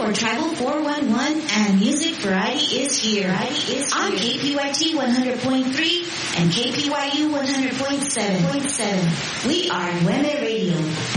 for Tribal 411 and Music Variety is here. On KPYT 100.3 and KPYU 100.7. We are Nueve Radio.